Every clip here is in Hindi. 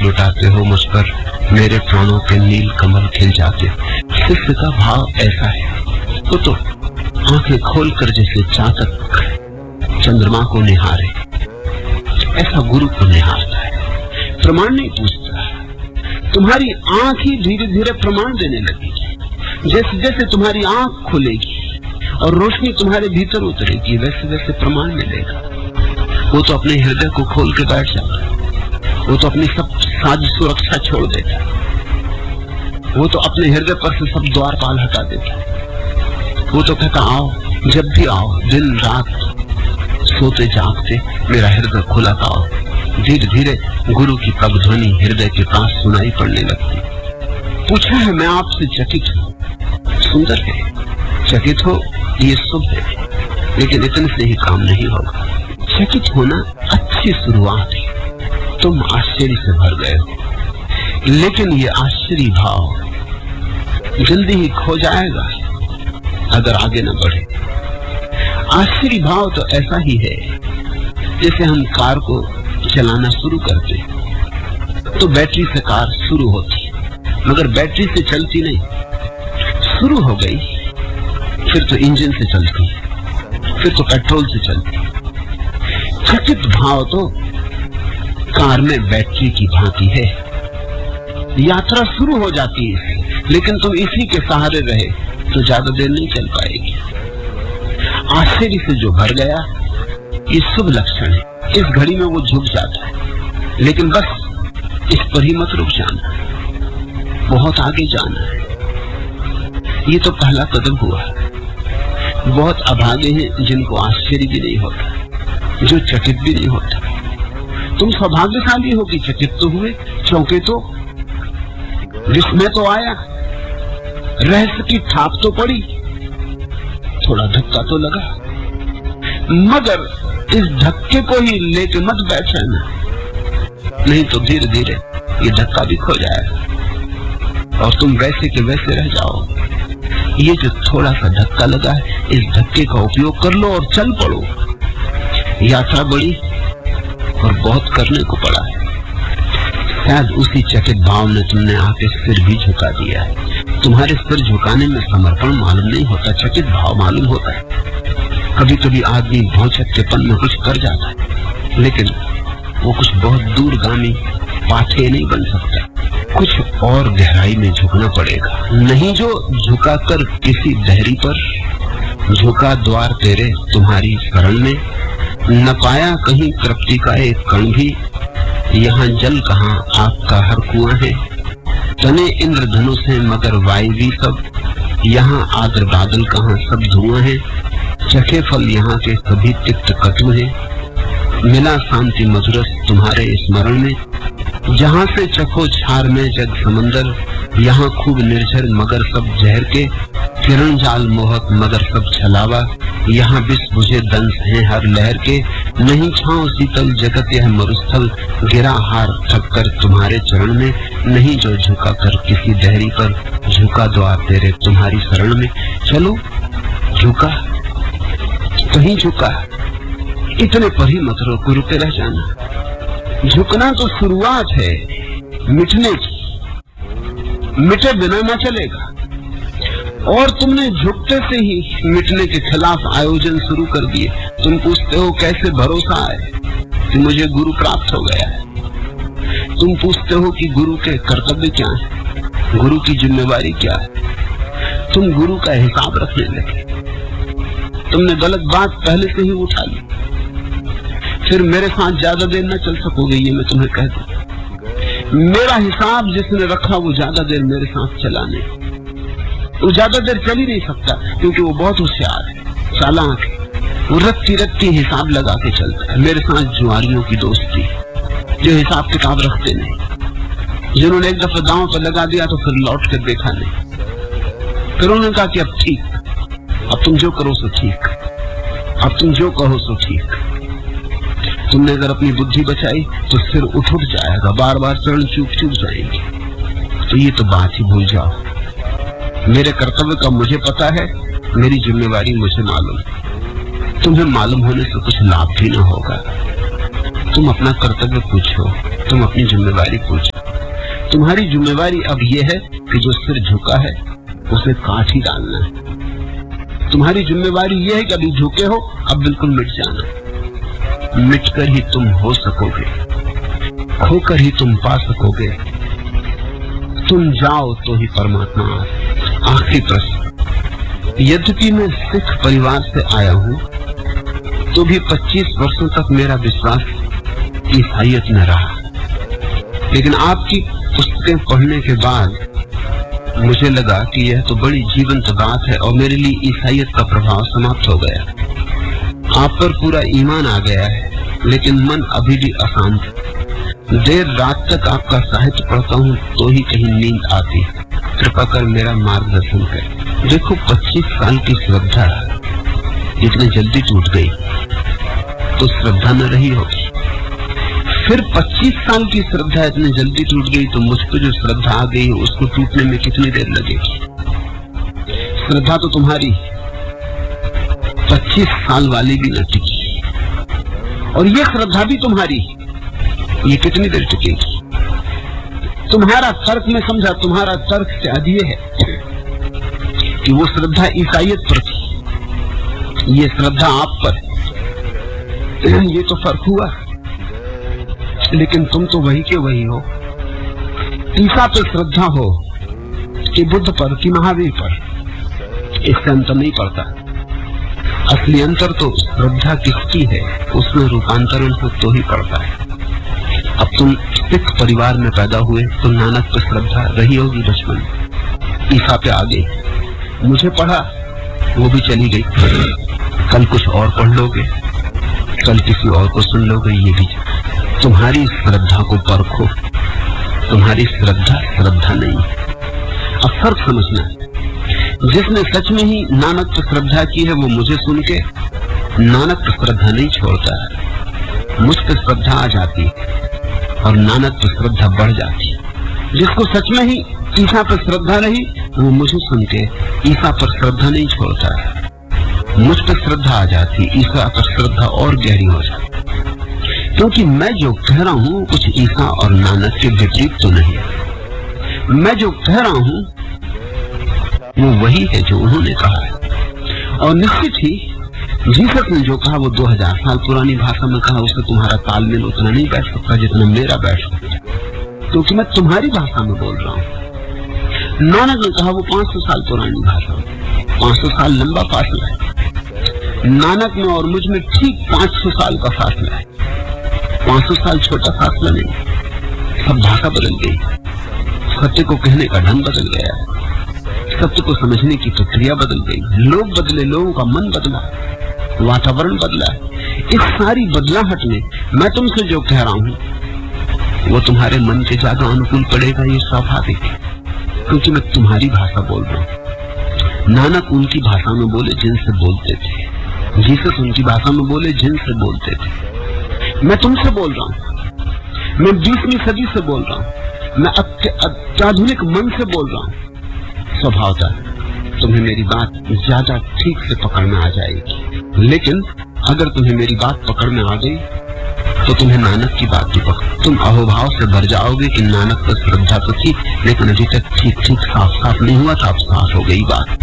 लुटाते हो मुझ पर, मेरे प्राणों के नील कमल खिल जाते। शिष्य का भाव ऐसा है, वो तो आंखें खोलकर जैसे चातक चंद्रमा को निहारे, ऐसा गुरु को निहारता है, प्रमाण नहीं पूछता। तुम्हारी आंख ही धीरे धीरे प्रमाण देने लगेगी। जैसे जैसे तुम्हारी आंख खुलेगी और रोशनी तुम्हारे भीतर उतरेगी, वैसे वैसे प्रमाण मिलेगा। वो तो अपने हृदय को खोल के बैठ जाता है, वो तो अपनी सब साज सुरक्षा छोड़ देता है, वो तो अपने हृदय पर से सब द्वारपाल हटा देता है। वो तो कहता आओ, जब भी आओ, दिन रात सोते जागते मेरा हृदय खुला था। आओ। धीरे धीरे गुरु की पग ध्वनि हृदय के पास सुनाई पड़ने लगती। पूछा है मैं आपसे, चकित हो? सुंदर है, चकित हो, ये शुभ है, लेकिन इतने से ही काम नहीं होगा। चकित होना अच्छी शुरुआत है, तुम आश्चर्य से भर गए हो, लेकिन ये आश्चर्य भाव जल्दी ही खो जाएगा अगर आगे न बढ़े। आश्चर्य भाव तो ऐसा ही है जैसे हम कार को चलाना शुरू करते तो बैटरी से कार शुरू होती, मगर बैटरी से चलती नहीं। शुरू हो गई फिर तो इंजन से चलती, फिर तो पेट्रोल से चलती। चकित भाव तो कार में बैटरी की भांति है, यात्रा शुरू हो जाती है, लेकिन तुम इसी के सहारे रहे तो ज्यादा देर नहीं चल पाएगी। आश्चर्य से जो भर गया, ये शुभ लक्षण है। इस घड़ी में वो झुक जाता है, लेकिन बस इस पर ही मत रुक जाना, बहुत आगे जाना है। ये तो पहला कदम हुआ। बहुत अभागे हैं जिनको आश्चर्य भी नहीं होता, जो चकित भी नहीं होता। तुम सौभाग्यशाली हो कि चकित तो हुए, चौंके तो, विस्मय तो आया, रहस्य की थाप तो पड़ी, थोड़ा धक्का तो लगा, मगर इस धक्के को ही लेके मत बैठना, नहीं तो धीरे धीरे ये धक्का भी खो जाएगा और तुम वैसे के वैसे रह जाओ। ये जो थोड़ा सा धक्का लगा है, इस धक्के का उपयोग कर लो और चल पड़ो। यात्रा बड़ी और बहुत करने को पड़ा है। शायद उसी चकित भाव ने तुमने आके सिर भी झुका दिया है। तुम्हारे सिर झुकाने में समर्पण मालूम नहीं होता, चकित भाव मालूम होता है। कभी कभी आदमी भौचक्केपन में कुछ कर जाता है, लेकिन वो कुछ बहुत दूरगामी पाथे नहीं बन सकता। कुछ और गहराई में झुकना पड़ेगा, नहीं जो झुका कर किसी दहरी पर। झुका द्वार तेरे तुम्हारी शरण में, न पाया कहीं तृप्ति का एक कण भी। यहाँ जल कहाँ आपका हर कुआं है, तने इंद्रधनुष है मगर वायवी सब। यहाँ आद्र बादल कहाँ सब धुआं है, चखे फल यहाँ के सभी तिक्त कटु है। मिला शांति मधुरस तुम्हारे स्मरण में, जहाँ से चखो छार में जग समंदर। यहाँ खूब निर्झर मगर सब जहर के, किरण जाल मोहक मगर सब छलावा। यहाँ विष बुझे दंश हैं हर लहर के, नहीं छांव शीतल जगत यह मरुस्थल। गिरा हार थककर तुम्हारे चरण में, नहीं जो झुका कर किसी दहरी पर। झुका द्वार तेरे तुम्हारी शरण में, चलो झुका कहीं झुका, इतने पर ही मत रोको, रुके रह जाना। झुकना तो शुरुआत है मिटने की, मिटे बिना न चलेगा। और तुमने झुकते से ही मिटने के खिलाफ आयोजन शुरू कर दिए। तुम पूछते हो कैसे भरोसा है कि मुझे गुरु प्राप्त हो गया है। तुम पूछते हो कि गुरु के कर्तव्य क्या है, गुरु की जिम्मेवारी क्या है। तुम गुरु का हिसाब रखने लगे। तुमने गलत बात पहले से ही उठा ली, फिर मेरे साथ ज्यादा देर न चल सकोगे, ये मैं तुम्हें कह दूं। मेरा हिसाब जिसने रखा वो ज्यादा देर मेरे साथ चला नहीं। वो ज्यादा देर चल ही नहीं सकता, क्योंकि वो बहुत होशियार है, चालाक है। वो रत्ती रत्ती हिसाब लगा के चलता है। मेरे साथ जुआरियों की दोस्ती, जो हिसाब किताब रखते नहीं, जिन्होंने एक दफा दांव पर लगा दिया तो फिर लौट कर देखा नहीं। फिर उन्होंने कहा कि अब ठीक, अब तुम जो करो सो ठीक, अब तुम जो कहो सो ठीक। तुमने अगर अपनी बुद्धि बचाई तो सिर उठ जाएगा, बार बार चरण चूक जाएंगे। तो ये तो बात ही भूल जाओ। मेरे कर्तव्य का मुझे पता है, मेरी जिम्मेवारी मुझे मालूम है। तुम्हें मालूम होने से कुछ लाभ भी ना होगा। तुम अपना कर्तव्य पूछो, तुम अपनी जिम्मेवारी पूछो। तुम्हारी जिम्मेवारी अब यह है कि जो सिर झुका है उसे काट ही डालना है। तुम्हारी जिम्मेवारी यह है कि अभी झुके हो, अब बिल्कुल मिट जाना। मिटकर ही तुम हो सकोगे, खोकर ही तुम पा सकोगे। तुम जाओ तो ही परमात्मा आए। आखिरी प्रश्न, यद्यपि मैं सिख परिवार से आया हूं तो भी 25 वर्षों तक मेरा विश्वास ईसाईयत में रहा, लेकिन आपकी पुस्तकें पढ़ने के बाद मुझे लगा कि यह तो बड़ी जीवंत बात है और मेरे लिए ईसाईयत का प्रभाव समाप्त हो गया। आप पर पूरा ईमान आ गया है, लेकिन मन अभी भी अशांत। देर रात तक आपका साहित्य पढ़ता हूँ तो ही कहीं नींद आती। कृपा कर मेरा मार्गदर्शन कर। देखो, 25 साल की श्रद्धा इतनी जल्दी टूट गई तो श्रद्धा न रही होगी। फिर 25 साल की श्रद्धा इतनी जल्दी टूट गई तो मुझ पर जो श्रद्धा आ गई उसको टूटने में कितनी देर लगेगी। श्रद्धा तो तुम्हारी 25 साल वाली भी न टिकी, और ये श्रद्धा भी तुम्हारी, ये कितनी देर टिकेगी। तुम्हारा तर्क में समझा, तुम्हारा तर्क से अधीय है कि वो श्रद्धा ईसाईयत पर थी, ये श्रद्धा आप पर, ये तो फर्क हुआ। लेकिन तुम तो वही के वही हो। ईसा पर श्रद्धा हो कि बुद्ध पर कि महावीर पर, इससे अंतर नहीं पड़ता। असली अंतर तो श्रद्धा किसकी है उसमें रूपांतरण हो तो ही पड़ता है। अब तुम सिख परिवार में पैदा हुए तो नानक पर श्रद्धा रही होगी बचपन, ईसा पे आ गई। मुझे पढ़ा, वो भी चली गई। कल कुछ और पढ़ लोगे, कल किसी और को सुन लोगे, ये भी। तुम्हारी श्रद्धा को परखो, तुम्हारी श्रद्धा श्रद्धा नहीं। अब फर्क समझना, जिसने सच में ही नानक पर श्रद्धा की है वो मुझे सुन के नानक पर श्रद्धा नहीं छोड़ता है, मुझ पर श्रद्धा आ जाती और नानक पर श्रद्धा बढ़ जाती। जिसको सच में ही ईसा पर श्रद्धा रही वो मुझे सुन के ईसा पर श्रद्धा नहीं छोड़ता है, मुझ पर श्रद्धा आ जाती, ईसा पर श्रद्धा और गहरी हो जाती। क्योंकि मैं जो कह रहा हूं कुछ ईसा और नानक के विपरीत तो नहीं। मैं जो कह रहा हूं वो वही है जो उन्होंने कहा है, और निश्चित ही जीसस ने जो कहा वो 2000 साल पुरानी भाषा में कहा, उससे तुम्हारा तालमेल उतना नहीं बैठ सकता जितना मेरा बैठ सकता, क्योंकि मैं तुम्हारी भाषा में बोल रहा हूं। नानक ने कहा वो 500 साल पुरानी भाषा में, 500 साल लंबा फासला है। नानक में और मुझ में ठीक 500 साल का फासला है। 500 साल छोटा फासला नहीं। सब भाषा बदल गई, सत्य को कहने का ढंग बदल गया, सत्य को समझने की प्रक्रिया बदल गई, लोग बदले, लोगों का मन बदला, वातावरण बदला। इस सारी बदलाहट में मैं तुमसे जो कह रहा हूं वो तुम्हारे मन के ज्यादा अनुकूल पड़ेगा, ये स्वाभाविक है, क्योंकि मैं तुम्हारी भाषा बोल रहा हूं। नानक उनकी भाषा में बोले जिनसे बोलते थे, जीसस उनकी भाषा में बोले जिनसे बोलते थे। मैं तुमसे बोल रहा हूं, मैं 20वीं सदी से बोल रहा हूं, मैं अत्याधुनिक मन से बोल रहा हूं। स्वभावतः तुम्हें मेरी बात ज्यादा ठीक से पकड़ में आ जाएगी, लेकिन अगर तुम्हें मेरी बात पकड़ में आ गई तो तुम्हें नानक की बात भी पकड़, तुम अहोभाव से भर जाओगे कि नानक पर श्रद्धा तो थी लेकिन अभी तक ठीक ठीक साफ साफ नहीं हुआ था, अब साफ हो गई बात।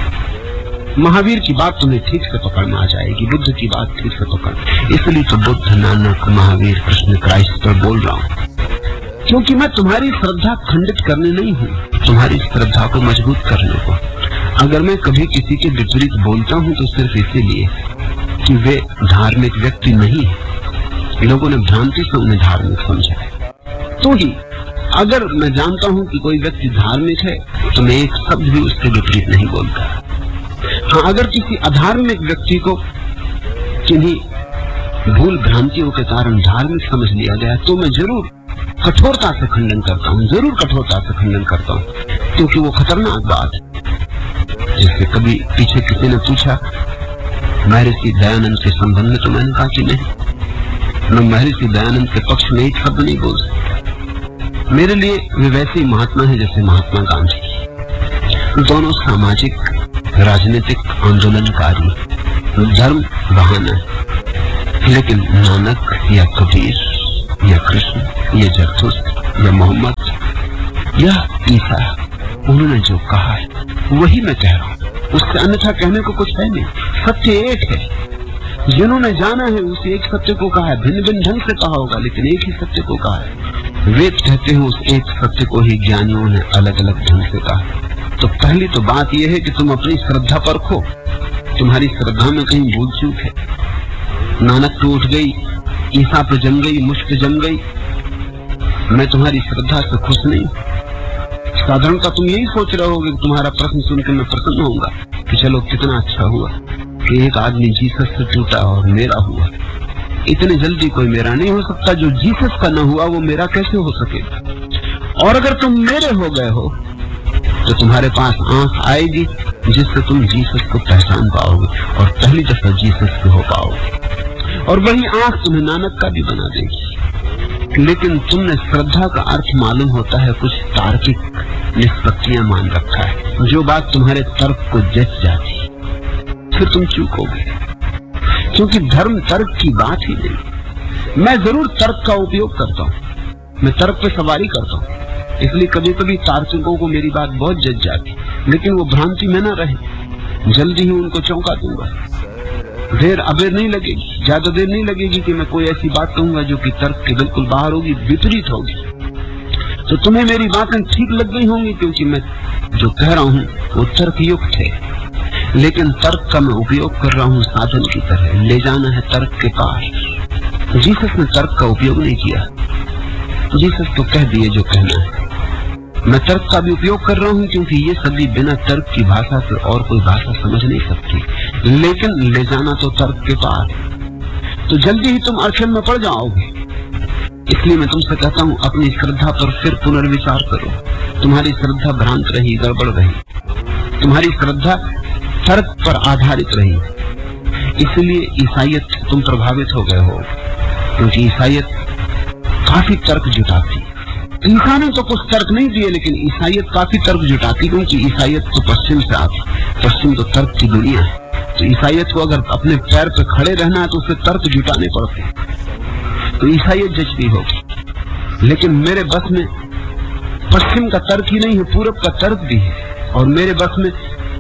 महावीर की बात तुम्हें ठीक से पकड़ में आ जाएगी, बुद्ध की बात ठीक से पकड़। इसलिए तो बुद्ध, नानक, महावीर, कृष्ण, क्राइस्ट पर बोल रहा हूं, क्योंकि मैं तुम्हारी श्रद्धा खंडित करने नहीं हूं, तुम्हारी श्रद्धा को मजबूत करने को। अगर मैं कभी किसी के विपरीत बोलता हूं तो सिर्फ इसीलिए कि वे धार्मिक व्यक्ति नहीं है, लोगों ने भ्रांति से उन्हें धार्मिक समझा है। तो ही अगर मैं जानता हूं कि कोई व्यक्ति धार्मिक है तो मैं एक शब्द भी उसके विपरीत नहीं बोलता। हाँ, अगर किसी अधार्मिक व्यक्ति को किन्हीं भूल भ्रांतियों के कारण धार्मिक समझ लिया गया तो मैं जरूर कठोरता से खंडन करता हूँ, जरूर कठोरता से खंडन करता हूँ, क्योंकि वो खतरनाक बात है। जैसे कभी पीछे किसी ने पूछा महर्षि दयानंद के संबंध में, तो मैंने कहा कि नहीं, मैं महर्षि दयानंद के पक्ष में एक शब्द नहीं बोल सकता। मेरे लिए वे वैसे ही महात्मा है जैसे महात्मा गांधी। दोनों सामाजिक राजनीतिक आंदोलनकारी, धर्म बहाना है। लेकिन नानक या कबीर या कृष्ण या जरथुस्त या मोहम्मद या ईसा, उन्होंने जो कहा है वही मैं कह रहा हूं। उससे अन्यथा कहने को कुछ है नहीं। सत्य एक है। जिन्होंने जाना है उस एक सत्य को कहा है। भिन्न भिन्न ढंग से कहा होगा लेकिन एक ही सत्य को कहा है। वेद कहते हैं उस एक सत्य को ही ज्ञानियों ने अलग अलग ढंग से कहा। तो पहली तो बात यह है कि तुम अपनी श्रद्धा परखो। तुम्हारी श्रद्धा में कहीं भूल चूक है। नानक तो उठ गई, ईसा पे जम गई, मुझ पे जम गई, मैं तुम्हारी श्रद्धा से खुश नहीं। साधारणतः तुम यही सोच रहे होगे कि तुम्हारा प्रश्न सुनकर मैं प्रसन्न होऊंगा कि चलो कितना अच्छा हुआ कि एक आदमी जीसस से टूटा और मेरा हुआ। इतने जल्दी कोई मेरा नहीं हो सकता। जो जीसस का न हुआ वो मेरा कैसे हो सकेगा। और अगर तुम मेरे हो गए हो तो तुम्हारे पास आंख आएगी जिससे तुम जीसस को पहचान पाओगे और पहली दफा जीसस के हो पाओगे। और वही आंख तुम्हें नानक का भी बना देगी। लेकिन तुमने श्रद्धा का अर्थ मालूम होता है कुछ तार्किक निष्पत्तियां मान रखा है। जो बात तुम्हारे तर्क को जच जाती फिर तुम चूकोगे, क्योंकि धर्म तर्क की बात ही नहीं। मैं जरूर तर्क का उपयोग करता हूँ, मैं तर्क पे सवारी करता हूँ, इसलिए कभी कभी तार्किकों को मेरी बात बहुत जच जाती, लेकिन वो भ्रांति में न रहे। जल्दी ही उनको चौंका दूंगा। देर अबेर नहीं लगेगी, ज्यादा देर नहीं लगेगी कि मैं कोई ऐसी बात कहूंगा जो कि तर्क के बिल्कुल बाहर होगी, विपरीत होगी। तो तुम्हें मेरी बातें ठीक लग गई होंगी, क्योंकि मैं जो कह रहा हूँ वो तर्कयुक्त है। लेकिन तर्क का मैं उपयोग कर रहा हूँ साधन की तरह। ले जाना है तर्क के पार। जीसस ने तर्क का उपयोग नहीं किया। जीसस तो कह दिए जो कहना है। मैं तर्क का भी उपयोग कर रहा हूँ क्योंकि ये सभी बिना तर्क की भाषा से और कोई भाषा समझ नहीं सकती। लेकिन ले जाना तो तर्क के पार। तो जल्दी ही तुम अड़चन में पड़ जाओगे। इसलिए मैं तुमसे कहता हूँ अपनी श्रद्धा पर फिर पुनर्विचार करो। तुम्हारी श्रद्धा भ्रांत रही, गड़बड़ रही। तुम्हारी श्रद्धा तर्क पर आधारित रही, इसलिए ईसाईयत तुम प्रभावित हो गए हो। क्योंकि ईसाईयत काफी तर्क जुटाती। ईसा ने तो कुछ तर्क नहीं दिए, लेकिन ईसाईयत काफी तर्क जुटाती, क्योंकि ईसाईयत तो पश्चिम से आती। पश्चिम तो तर्क की दुनिया है। तो ईसाईयत को अगर अपने पैर पे खड़े रहना है तो उसे तर्क जुटाने पड़ते हैं। तो ईसाईयत जचती होगी। लेकिन मेरे बस में पश्चिम का तर्क ही नहीं है, पूरब का तर्क भी है, और मेरे बस में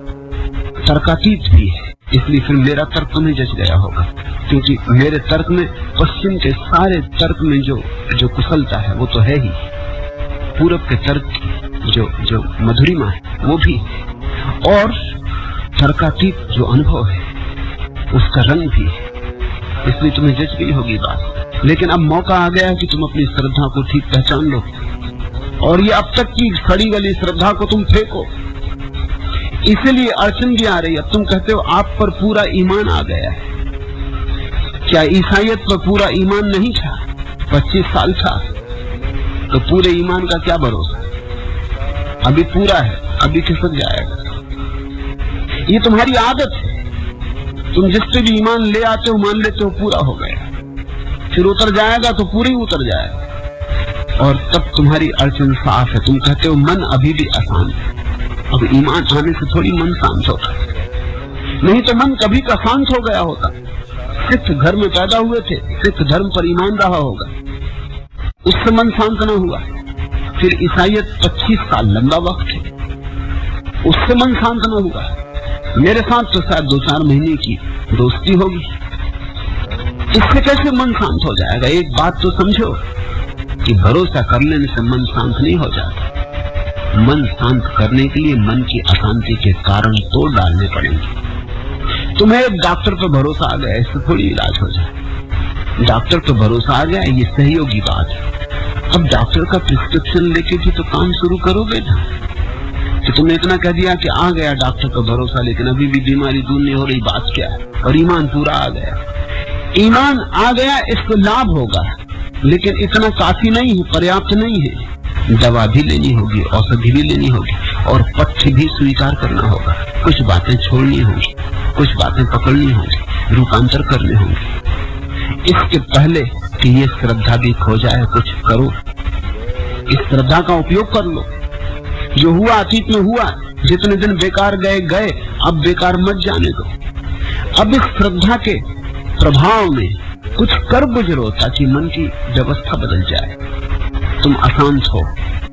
तर्कातीत भी है। इसलिए फिर मेरा तर्क तुम्हें जच गया होगा, क्योंकि मेरे तर्क में पश्चिम के सारे तर्क में जो कुशलता है वो तो है ही। पूरब के तर्क जो मधुरिमा है वो भी, और तर्कातीत जो अनुभव है उसका रंग भी है। इसलिए तुम्हें जच गई होगी बात। लेकिन अब मौका आ गया है कि तुम अपनी श्रद्धा को ठीक पहचान लो, और ये अब तक की सड़ी गली श्रद्धा को तुम फेंको। इसलिए अड़चन भी आ रही है। अब तुम कहते हो आप पर पूरा ईमान आ गया है। क्या ईसाईयत पर पूरा ईमान नहीं था? 25 साल था, तो पूरे ईमान का क्या भरोसा? अभी पूरा है, अभी खिसक जाएगा। ये तुम्हारी आदत है। तुम जिससे भी ईमान ले आते हो मान लेते हो पूरा हो गया, फिर उतर जाएगा तो पूरी उतर जाएगा, और तब तुम्हारी अड़चन साफ है। तुम कहते हो मन अभी भी आसान है। अब ईमान आने से थोड़ी मन शांत होता, नहीं तो मन कभी का शांत हो गया होता। सिख घर में पैदा हुए थे, सिख धर्म पर ईमान रहा होगा, उससे मन शांत न हुआ। फिर ईसाईयत 25 साल लंबा वक्त है, उससे मन शांत न हुआ। मेरे साथ तो शायद 2-4 महीने की दोस्ती होगी, इससे कैसे मन शांत हो जाएगा? एक बात तो समझो कि भरोसा कर लेने से मन शांत नहीं हो जाता। मन शांत करने के लिए मन की अशांति के कारण तोड़ डालने पड़ेंगे। तुम्हें एक डॉक्टर पर भरोसा आ गया, इससे थोड़ी इलाज हो जाए। डॉक्टर पर भरोसा आ गया, ये सहयोगी बात है। अब डॉक्टर का प्रिस्क्रिप्शन लेके भी तो काम शुरू करोगे ना। तो तुमने इतना कह दिया कि आ गया डॉक्टर पर भरोसा, लेकिन अभी भी बीमारी दूर नहीं हो रही, बात क्या है? और ईमान पूरा आ गया। ईमान आ गया, इसको लाभ होगा, लेकिन इतना काफी नहीं है, पर्याप्त नहीं है। दवा भी लेनी होगी, औषधि भी लेनी होगी, और पथ्य भी स्वीकार करना होगा। कुछ बातें छोड़नी होंगी, कुछ बातें पकड़नी होंगी, रूपांतर करने होंगे। इसके पहले कि ये श्रद्धा भी खो जाए, कुछ करो। इस श्रद्धा का उपयोग कर लो। जो हुआ अतीत में हुआ, जितने दिन बेकार गए गए, अब बेकार मत जाने दो। अब इस श्रद्धा के प्रभाव में कुछ कर गुजरो ताकि मन की व्यवस्था बदल जाए। तुम अशांत हो,